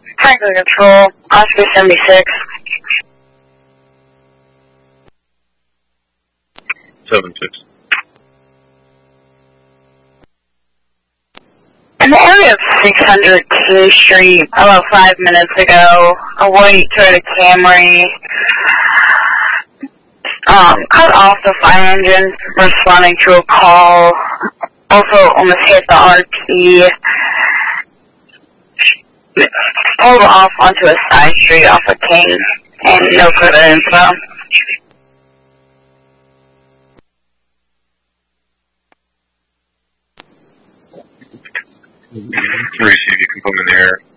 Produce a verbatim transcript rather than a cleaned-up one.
Tanker Control, Oscar seventy-six. seven six. In the area of six hundred King Street, about five minutes ago, a white Toyota Camry um, cut off the fire engine, responding to a call. Also almost hit the R P. Pulled off onto a side street off of King, and no further info. Receive, you can put them in the air.